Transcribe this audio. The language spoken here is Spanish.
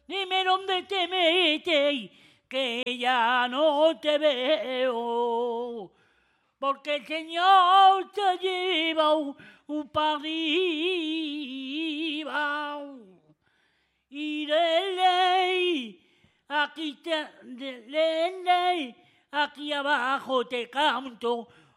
Dime dónde te metes, que ya no te veo. Porque el Señor te lleva para arriba. Y de ley, aquí abajo te canto